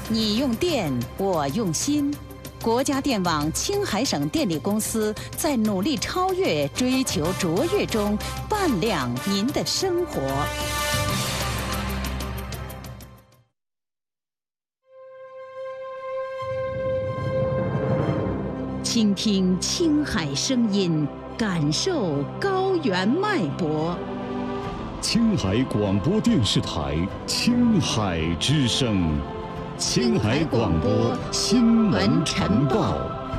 你用电，我用心。国家电网青海省电力公司在努力超越、追求卓越中，伴亮您的生活。倾听青海声音，感受高原脉搏。 青海广播电视台青海之声，青海广播新闻晨报。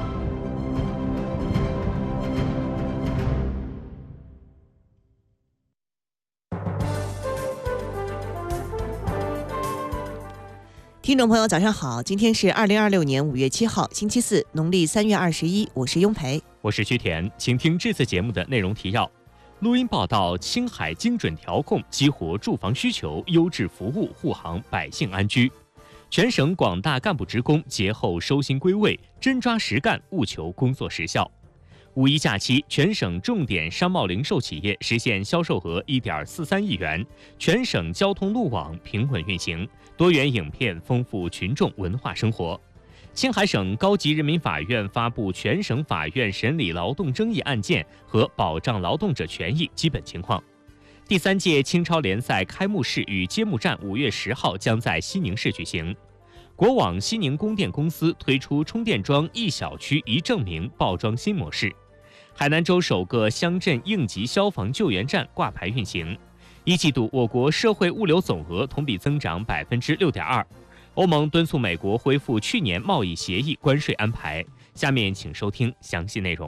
听众朋友早上好，今天是2026年5月7号星期四，农历3月21，我是雍培， 我是徐田，请听这次节目的内容提要。录音报道：青海精准调控，激活住房需求，优质服务护航百姓安居。全省广大干部职工节后收心归位，真抓实干，务求工作实效。五一假期，全省重点商贸零售企业实现销售额1.43亿元，全省交通路网平稳运行，多元影片丰富群众文化生活。青海省高级人民法院发布全省法院审理劳动争议案件和保障劳动者权益基本情况。第3届青超联赛开幕式与揭幕战5月10号将在西宁市举行。国网西宁供电公司推出充电桩一小区一证明报装新模式。海南州首个乡镇应急消防救援站挂牌运行。一季度我国社会物流总额同比增长6.2%。欧盟敦促美国恢复去年贸易协议关税安排。下面请收听详细内容。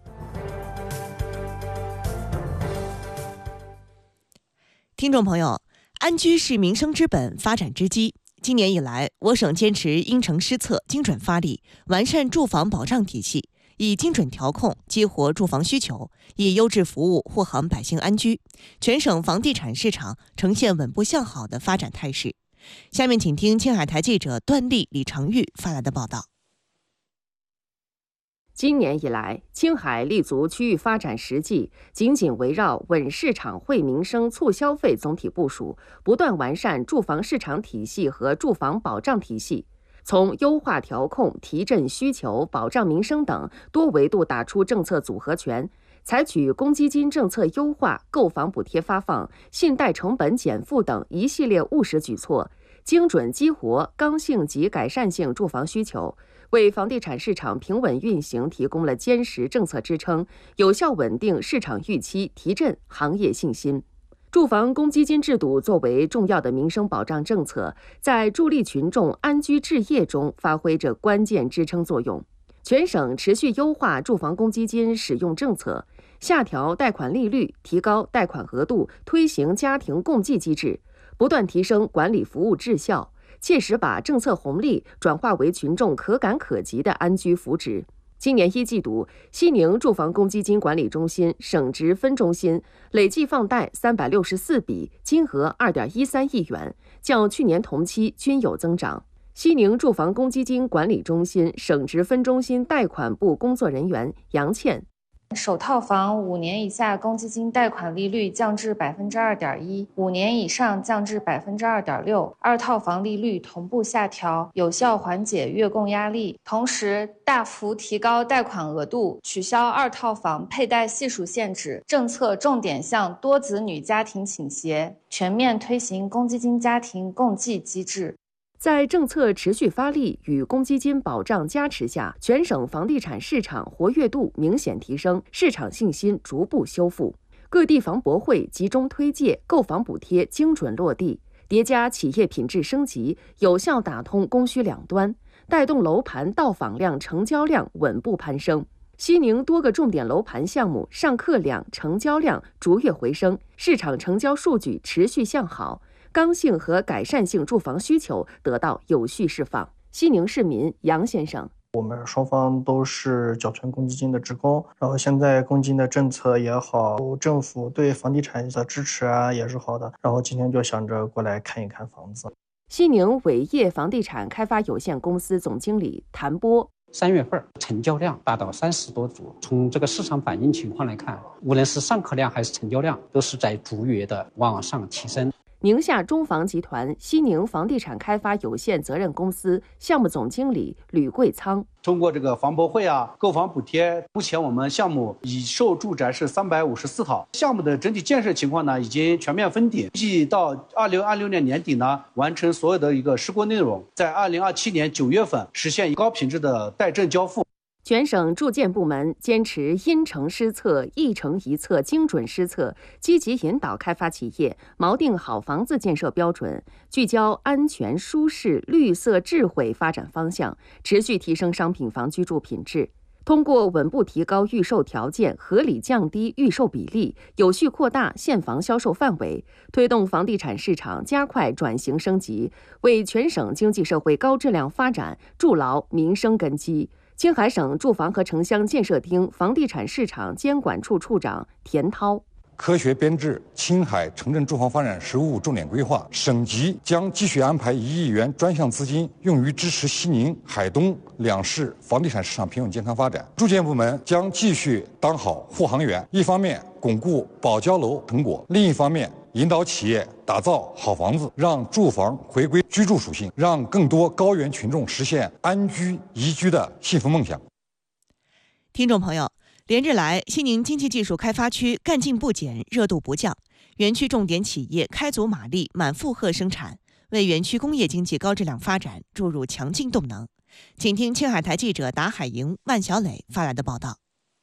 听众朋友，安居是民生之本，发展之基。今年以来，我省坚持因城施策，精准发力，完善住房保障体系，以精准调控激活住房需求，以优质服务护航百姓安居。全省房地产市场呈现稳步向好的发展态势。下面请听青海台记者段丽、李长玉发来的报道。 今年以来，青海立足区域发展实际，紧紧围绕稳市场、惠民生、促消费总体部署，不断完善住房市场体系和住房保障体系，从优化调控、提振需求、保障民生等多维度打出政策组合拳，采取公积金政策优化、购房补贴发放、信贷成本减负等一系列务实举措，精准激活刚性及改善性住房需求，为房地产市场平稳运行提供了坚实政策支撑，有效稳定市场预期，提振行业信心。住房公积金制度作为重要的民生保障政策，在助力群众安居置业中发挥着关键支撑作用。全省持续优化住房公积金使用政策，下调贷款利率，提高贷款额度，推行家庭共济机制，不断提升管理服务质效，切实把政策红利转化为群众可感可及的安居福祉。今年1季度，西宁住房公积金管理中心省直分中心累计放贷364笔，金额2.13亿元，较去年同期均有增长。西宁住房公积金管理中心省直分中心贷款部工作人员杨倩， 首套房5年以下公积金贷款利率降至2.1%，5年以上降至2.6%，二套房利率同步下调，有效缓解月供压力。同时，大幅提高贷款额度，取消二套房配贷系数限制，政策重点向多子女家庭倾斜，全面推行公积金家庭共济机制。 在政策持续发力与公积金保障加持下，全省房地产市场活跃度明显提升，市场信心逐步修复。各地房博会集中推介，购房补贴精准落地，叠加企业品质升级，有效打通供需两端，带动楼盘到访量、成交量稳步攀升。西宁多个重点楼盘项目上客量、成交量逐月回升，市场成交数据持续向好，刚性和改善性住房需求得到有序释放。西宁市民杨先生， 我们双方都是缴存公积金的职工，然后现在公积金的政策也好，政府对房地产的支持也是好的，然后今天就想着过来看一看房子。 西宁伟业房地产开发有限公司总经理谭波 ，3月份成交量达到30多组，从这个市场反应情况来看，无论是上客量还是成交量，都是在逐月的往上提升。 宁夏中房集团西宁房地产开发有限责任公司项目总经理吕贵仓。 通过这个房博会购房补贴，目前我们项目已售住宅是354套，项目的整体建设情况呢已经全面封顶，预计到2026年年底呢完成所有的一个施工内容，在2027年9月份实现高品质的待证交付。 全省住建部门坚持因城施策、一城一策精准施策，积极引导开发企业锚定好房子建设标准，聚焦安全、舒适、绿色、智慧发展方向，持续提升商品房居住品质。通过稳步提高预售条件，合理降低预售比例，有序扩大现房销售范围，推动房地产市场加快转型升级，为全省经济社会高质量发展筑牢民生根基。青海省住房和城乡建设厅房地产市场监管处处长田涛。 科学编制青海城镇住房发展15务重点规划，省级将继续安排1亿元专项资金用于支持西宁、海东2市房地产市场平稳健康发展。住建部门将继续当好护航员，一方面巩固保交楼成果，另一方面引导企业打造好房子，让住房回归居住属性，让更多高原群众实现安居宜居的幸福梦想。 听众朋友，连日来，西宁经济技术开发区干劲不减，热度不降，园区重点企业开足马力，满负荷生产，为园区工业经济高质量发展注入强劲动能。请听青海台记者达海营、万小磊发来的报道。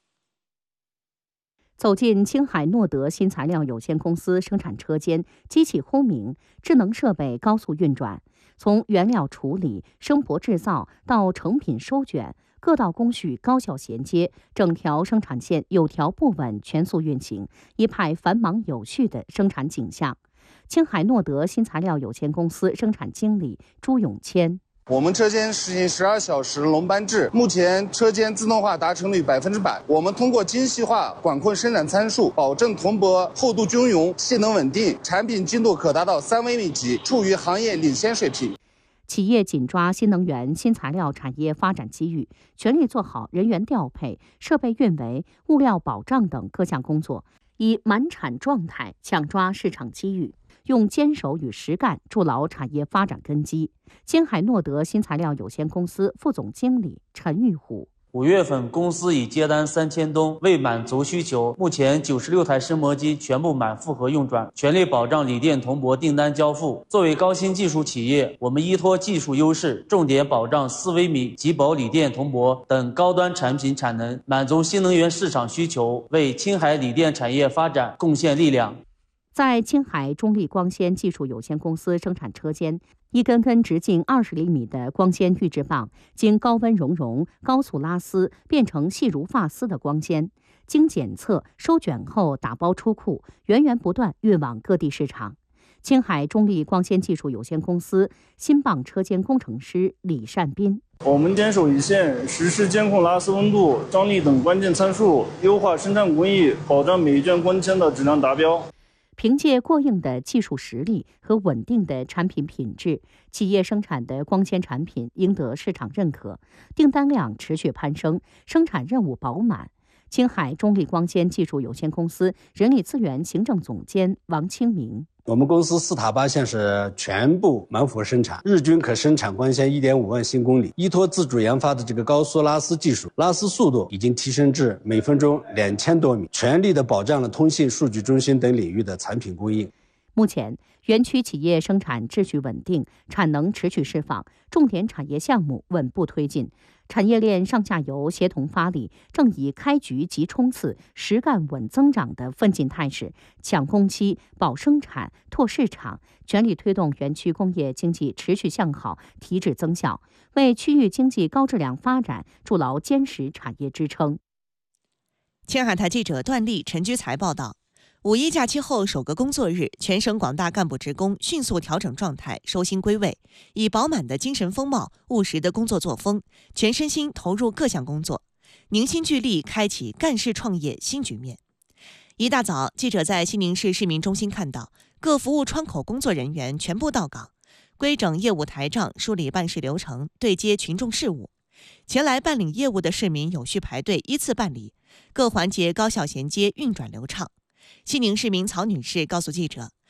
走进青海诺德新材料有限公司生产车间，机器轰鸣，智能设备高速运转，从原料处理、生粕制造到成品收卷，各道工序高效衔接，整条生产线有条不紊全速运行，一派繁忙有序的生产景象。青海诺德新材料有限公司生产经理朱永谦。 我们车间实行12小时轮班制，目前车间自动化达成率100%。我们通过精细化管控生产参数，保证铜箔厚度均匀、性能稳定，产品精度可达到3微米级，处于行业领先水平。 企业紧抓新能源、新材料产业发展机遇，全力做好人员调配、设备运维、物料保障等各项工作，以满产状态抢抓市场机遇，用坚守与实干筑牢产业发展根基。青海诺德新材料有限公司副总经理陈玉虎。 5月份，公司已接单3000吨，为满足需求，目前96台生磨机全部满负荷运转，全力保障锂电铜箔订单交付。作为高新技术企业，我们依托技术优势，重点保障4微米极薄锂电铜箔等高端产品产能，满足新能源市场需求，为青海锂电产业发展贡献力量。 在青海中力光纤技术有限公司生产车间，一根根直径20厘米的光纤预制棒，经高温熔、高速拉丝，变成细如发丝的光纤，经检测、收卷后打包出库，源源不断运往各地市场。青海中力光纤技术有限公司新棒车间工程师李善斌。 我们坚守一线，实时监控拉丝温度、张力等关键参数，优化生产工艺，保障每一卷光纤的质量达标。 凭借过硬的技术实力和稳定的产品品质，企业生产的光纤产品赢得市场认可，订单量持续攀升，生产任务饱满。青海中力光纤技术有限公司人力资源行政总监王清明。 我们公司4塔8线是全部满负荷生产，日均可生产光纤1.5万新公里。依托自主研发的这个高速拉丝技术，拉丝速度已经提升至每分钟2000多米，全力的保障了通信、数据中心等领域的产品供应。 目前，园区企业生产秩序稳定，产能持续释放，重点产业项目稳步推进，产业链上下游协同发力，正以开局即冲刺、实干稳增长的奋进态势，抢工期、保生产、拓市场，全力推动园区工业经济持续向好、提质增效，为区域经济高质量发展筑牢坚实产业支撑。 青海台记者段丽、陈居才报道。5·1假期后首个工作日，全省广大干部职工迅速调整状态，收心归位，以饱满的精神风貌、务实的工作作风，全身心投入各项工作，凝心聚力，开启干事创业新局面。一大早，记者在西宁市市民中心看到，各服务窗口工作人员全部到岗，规整业务台账，梳理办事流程，对接群众事务。前来办理业务的市民有序排队，依次办理，各环节高效衔接，运转流畅。西宁市民曹女士告诉记者，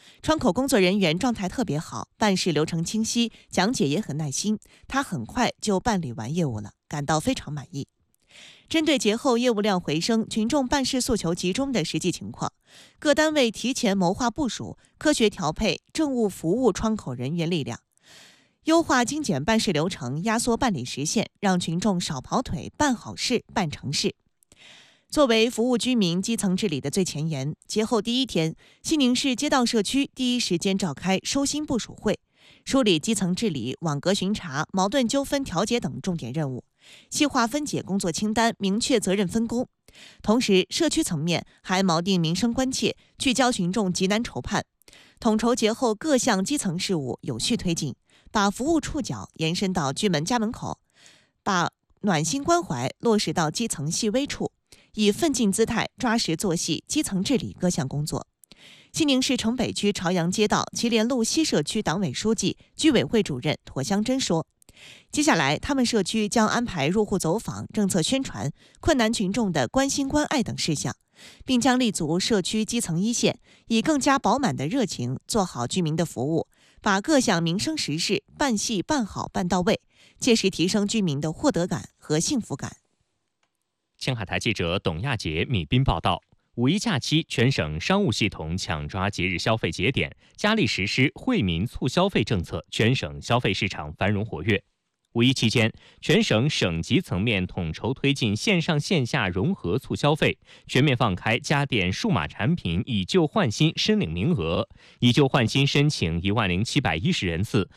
窗口工作人员状态特别好，办事流程清晰，讲解也很耐心，他很快就办理完业务了，感到非常满意。针对节后业务量回升、群众办事诉求集中的实际情况，各单位提前谋划部署，科学调配政务服务窗口人员力量，优化精简办事流程，压缩办理时限，让群众少跑腿，办好事、办成事。作为服务居民基层治理的最前沿，节后第一天，西宁市街道社区第一时间召开收心部署会，梳理基层治理、网格巡查、矛盾纠纷调解等重点任务，细化分解工作清单，明确责任分工。同时，社区层面还锚定民生关切，聚焦群众急难愁盼，统筹节后各项基层事务有序推进，把服务触角延伸到居民家门口，把暖心关怀落实到基层细微处，以奋进姿态抓实做细基层治理各项工作。西宁市城北区朝阳街道祁连路西社区党委书记、居委会主任妥香珍说，接下来他们社区将安排入户走访、政策宣传、困难群众的关心关爱等事项，并将立足社区基层一线，以更加饱满的热情做好居民的服务，把各项民生实事办细、办好、办到位，切实提升居民的获得感和幸福感。 青海台记者董亚杰、米斌报道。五一假期，全省商务系统抢抓节日消费节点，加力实施惠民促消费政策，全省消费市场繁荣活跃。五一期间，全省省级层面统筹推进线上线下融合促消费，全面放开家电数码产品以旧换新申领名额，以旧换新申请10710人次，